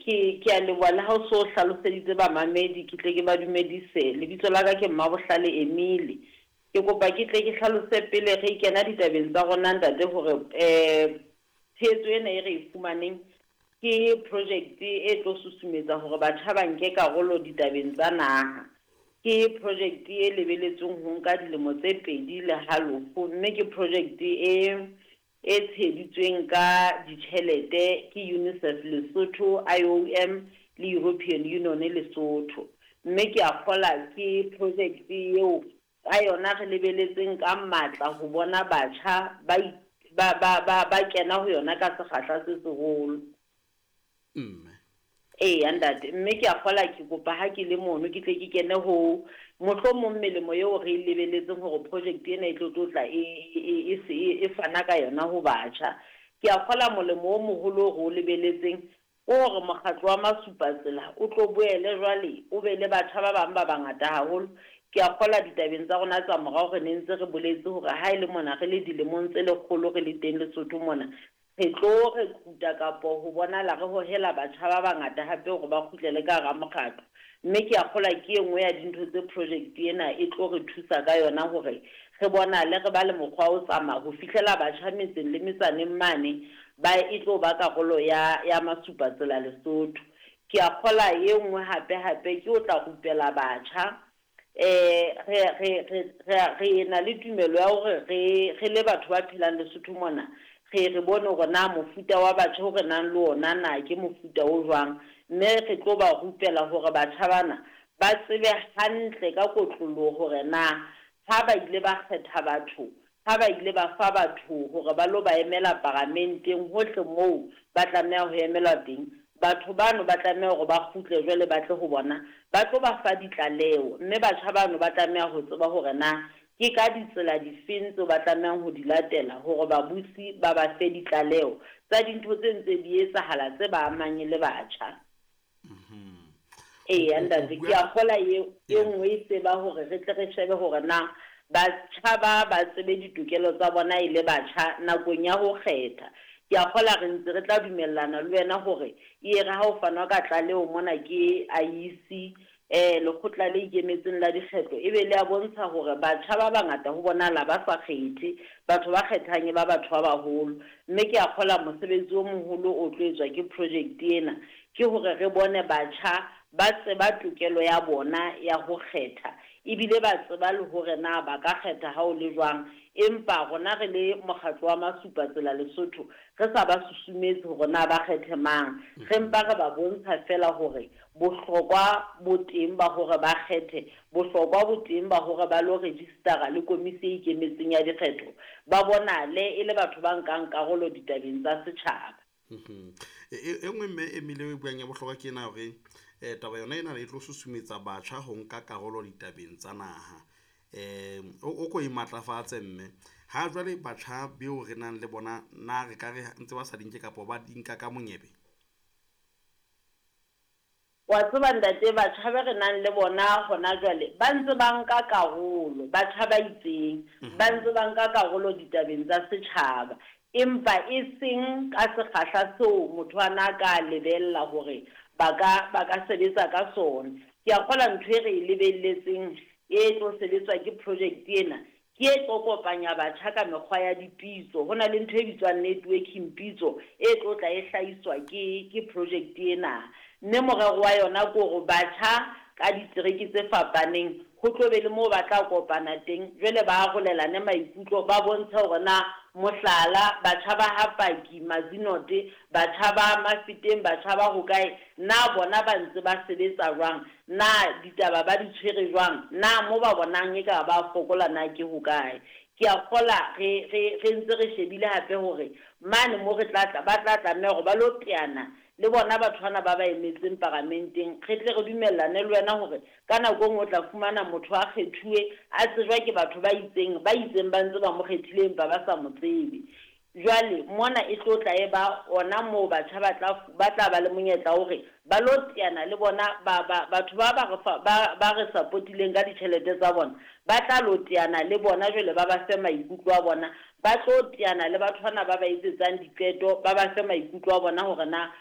ke a leboha le ha o so hlaloseditse ba mamedi ke tle ke ba dumedise lebitso la ka ke Mmabohlale Emile ke kopa ke tle ke hlalose pele re ikena ditabeng tsa rona ntate hore tshehetso ena e re e fumaneng ke project e tlo susumetsa hore batjha ba nke karolo ditabeng tsa naha ke project e lebeletsweng ho nka dilemo tse 2 le halofo mme ke project e tsheditsweng ka ditjhelete ke UNICEF Lesotho, IOM le European Union Lesotho mme ke a kgola ke project eo a yona re lebeletseng ka matla ho bona batjha ba kena ho yona ka sekgahla se seholo andate mme ke a kgola ke kopa ha ke le mono ke tle ke kene ho mohlomong melemo eo re lebeletseng hore project ena e tlo tla e fana ka yona ho batjha ke a kgola molemo o moholo ho lebeletseng hore mokgatlo wa Masupatsela o tlo boele jwale o be le batjha ba bang ba bangata haholo ke a kgola ditabeng tsa rona tsa morao re nentse re boletse hore ha ile mona re le dilemong tse 100 re le teng Lesotho mona re tlo re kuta kapo ho bona la re hohela batjha ba bangata hape hore ba khutlele ka ga mokgatlo mme ke a kgola ke engwe ya dintho tse project ena e tlo re thusa ka yona hore re bona le re ba le mokgwa o tsamaya ho fihlela batjha metseng le metsaneng mane ba e tlo ba karolo ya Masupatsela Lesotho ke a kgola e engwe hape ke o tla rupela batjha re na le tumelo ya hore re le batho ba phelang Lesotho mona re bone hore na mofuta wa batjha hore nang le ona na ke mofuta o jwang mme re tlo ba rupela hore batjha bana ba tsebe hantle ka kotloloho hore na ha ba ile ba kgetha batho ha ba ile ba fa batho hore ba lo ba emela parlamenteng hohle moo ba tlameha ho emelwa teng batho bano ba tlameha hore ba khutle jwale ba tle ho bona ba tlo ba fa ditlaleo mme batjha bano ba tlameha ho tseba hore na ke ka ditsela difeng tse ba tlamehang ho di latela hore babusi ba ba fe ditlaleo tsa dintho tse ntse di etsahala tse ba amanye le batjha andate ke a kgola e nngwe e tseba hore re tle re shebe hore na batjha ba tsebe ditokelo tsa bona ile batjha nakong ya ho kgetha ke a kgola re ntse re tla dumellana le wena hore e re ha o fanwa ka tlaleo mona ke IEC lekgotla le ikemetseng la dikgetho e be le a bontsha hore batjha ba bangata ho bona la ba sa kgethe batho ba kgethanye ba batho ba baholo mme ke a kgola mosebetsi o moholo o tlo etswa ke project ena ke hore re bone batjha ba tseba tokelo ya bona ya ho kgetha ebile ba tseba le hore na ba ka kgetha ha o le jwang empa rona re le mokgatlo wa Masupatsela Lesotho re sa ba susumetse hore na ba kgethe mang re mpa re ba bontsha fela hore bohlokwa bo teng ba hore ba kgethe bohlokwa bo teng ba hore ba lo registera le komisi e ikemetseng ya dikgetho ba bona le ile batho ba nkang karolo ditabeng tsa setjhaba engwe mme Emile o buang ya bohlokwa ke na hore taba yona ena e tlo susumetsa batjha ho nka karolo ditabeng tsa naha o ko imatlafatse mme ha jwale batjha beo re nang le bona na re ka re ntse ba sa dinke kapo ba dinka ka monyebe wa tseba ntate batjha ba re nang le bona hona jwale ba ntse ba nka karolo batjha ba itseng ba ntse ba nka karolo ditabeng tsa setjhaba empa e seng ka sekgahla seo motho ana ka lebella hore ba ka sebetsa ka sona ke a kgola ntho e re e lebelletseng e tlo sebetswa ke project ena ke e tlo kopanya batjha ka mekgwa ya dipitso hona le ntho e bitswang networking pitso e tlo tla e hlahiswa ke project ena mme morero wa yona ke hore batjha ka ditereki tse fapaneng ho tlo be le moo ba tla kopana teng jwale ba arolelane maikutlo ba bontsha hore na mohlala batjha ba Hapaki Mazinote batjha ba Mafiteng batjha ba hokae na bona ba ntse ba sebetsa jwang na ditaba ba di tshwere jwang na mo ba bonang e ka ba fokola na ke hokae ke a kgola re ntse re shebile hape hore mane mo re tla tlameha hore ba lo teana le bona batho bana ba emetseng parlamenteng re tle re dumellane le wena hore ka nako ngwe o tla fumana motho a kgethuwe a tsejwa ke batho ba itseng ba ntse ba mo kgethileng ba sa mo tsebe jwale mona e tlo tla e ba ona mo batjha ba tla ba le monyetla hore ba lo teana le bona batho ba re supportileng ka ditjhelete tsa bona ba tla lo teana le bona jwale ba ba fe maikutlo a bona ba tlo teana le batho bana ba ba etsetsang diqeto ba ba fe maikutlo a bona hore na